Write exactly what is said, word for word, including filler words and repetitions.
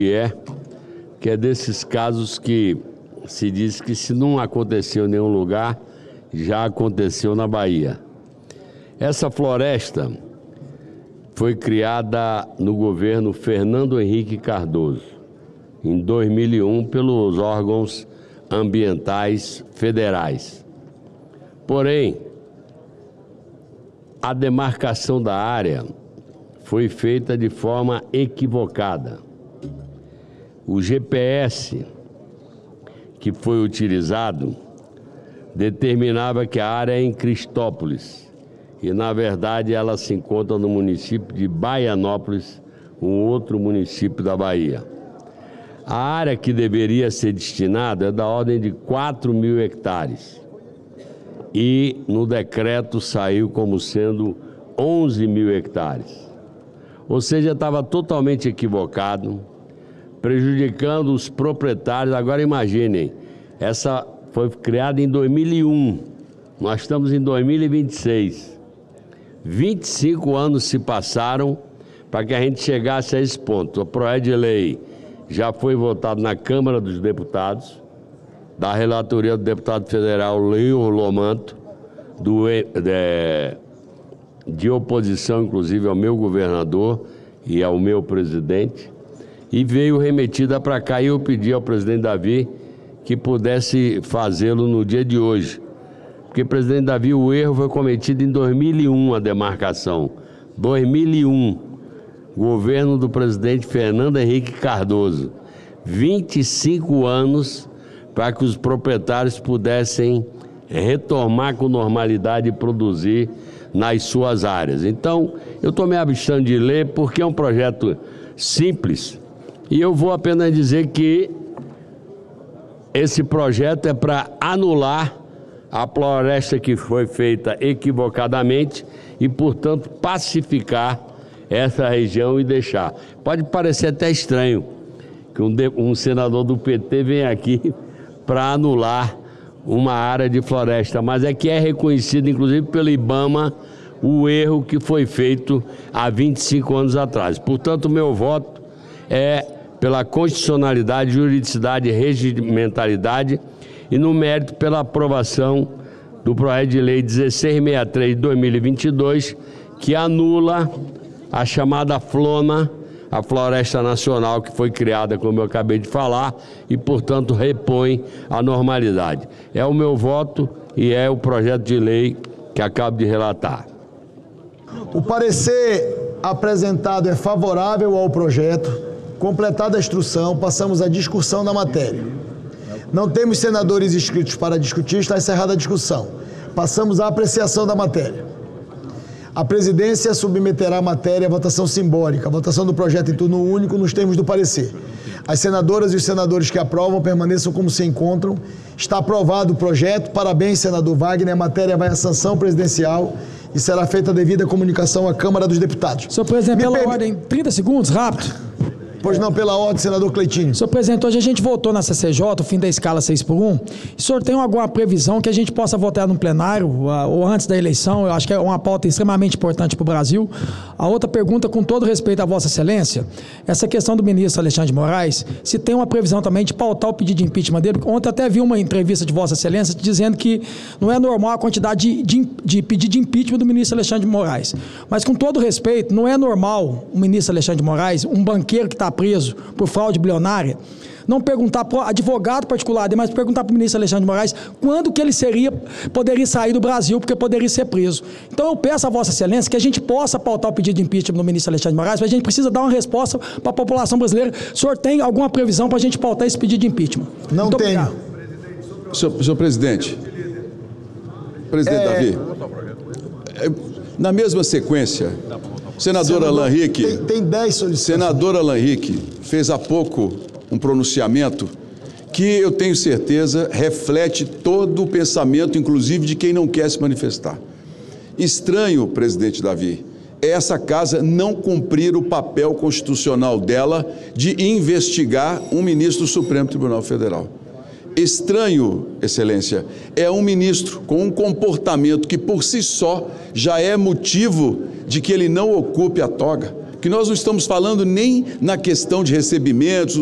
que é, que é desses casos que se diz que se não aconteceu em nenhum lugar, já aconteceu na Bahia. Essa floresta foi criada no governo Fernando Henrique Cardoso, em dois mil e um, pelos órgãos ambientais federais. Porém, a demarcação da área foi feita de forma equivocada. O G P S que foi utilizado determinava que a área é em Cristópolis e, na verdade, ela se encontra no município de Baianópolis, um outro município da Bahia. A área que deveria ser destinada é da ordem de quatro mil hectares e no decreto saiu como sendo onze mil hectares. Ou seja, estava totalmente equivocado, prejudicando os proprietários. Agora imaginem, essa foi criada em dois mil e um, nós estamos em dois mil e vinte e seis. vinte e cinco anos se passaram para que a gente chegasse a esse ponto. O projeto de lei já foi votado na Câmara dos Deputados, da relatoria do deputado federal Leio Lomanto, do, de, de oposição inclusive ao meu governador e ao meu presidente, e veio remetida para cá, e eu pedi ao presidente Davi que pudesse fazê-lo no dia de hoje. Porque, presidente Davi, o erro foi cometido em dois mil e um, a demarcação. dois mil e um, governo do presidente Fernando Henrique Cardoso. vinte e cinco anos para que os proprietários pudessem retomar com normalidade e produzir nas suas áreas. Então, eu estou me abstendo de ler porque é um projeto simples. E eu vou apenas dizer que esse projeto é para anular a floresta que foi feita equivocadamente e, portanto, pacificar essa região e deixar. Pode parecer até estranho que um, de, um senador do P T venha aqui para anular uma área de floresta, mas é que é reconhecido, inclusive, pelo IBAMA, o erro que foi feito há vinte e cinco anos atrás. Portanto, o meu voto é pela constitucionalidade, juridicidade e regimentalidade e, no mérito, pela aprovação do projeto de lei dezesseis sessenta e três de dois mil e vinte e dois, que anula a chamada FLONA, a Floresta Nacional, que foi criada, como eu acabei de falar, e, portanto, repõe a normalidade. É o meu voto e é o projeto de lei que acabo de relatar. O parecer apresentado é favorável ao projeto. Completada a instrução, passamos à discussão da matéria. Não temos senadores inscritos para discutir, está encerrada a discussão. Passamos à apreciação da matéria. A presidência submeterá a matéria à votação simbólica, a votação do projeto em turno único nos termos do parecer. As senadoras e os senadores que aprovam permaneçam como se encontram. Está aprovado o projeto. Parabéns, senador Wagner. A matéria vai à sanção presidencial e será feita a devida comunicação à Câmara dos Deputados. Senhor presidente, pela per... ordem, trinta segundos, rápido. Pois não, pela ordem, senador Cleitinho. Senhor presidente, hoje a gente votou na C C J, o fim da escala seis por um. O senhor tem alguma previsão que a gente possa votar no plenário ou antes da eleição? Eu acho que é uma pauta extremamente importante para o Brasil. A outra pergunta, com todo respeito à Vossa Excelência, essa questão do ministro Alexandre de Moraes, se tem uma previsão também de pautar o pedido de impeachment dele. Ontem até vi uma entrevista de Vossa Excelência dizendo que não é normal a quantidade de, de, de pedido de impeachment do ministro Alexandre de Moraes. Mas, com todo respeito, não é normal o ministro Alexandre de Moraes, um banqueiro que está preso por fraude bilionária, não perguntar para o advogado particular dele, mas perguntar para o ministro Alexandre de Moraes quando que ele seria, poderia sair do Brasil, porque poderia ser preso. Então eu peço a Vossa Excelência que a gente possa pautar o pedido de impeachment do ministro Alexandre de Moraes, mas a gente precisa dar uma resposta para a população brasileira. O senhor tem alguma previsão para a gente pautar esse pedido de impeachment? Não Muito tenho. Senhor, senhor presidente, presidente É... Davi, na mesma sequência, senador Alan Rick, tem, tem dez solicitações. Senador Alan Rick fez há pouco um pronunciamento que eu tenho certeza reflete todo o pensamento, inclusive de quem não quer se manifestar. Estranho, presidente Davi, é essa casa não cumprir o papel constitucional dela de investigar um ministro do Supremo Tribunal Federal. Estranho, Excelência, é um ministro com um comportamento que por si só já é motivo de que ele não ocupe a toga. que nós não estamos falando nem na questão de recebimentos,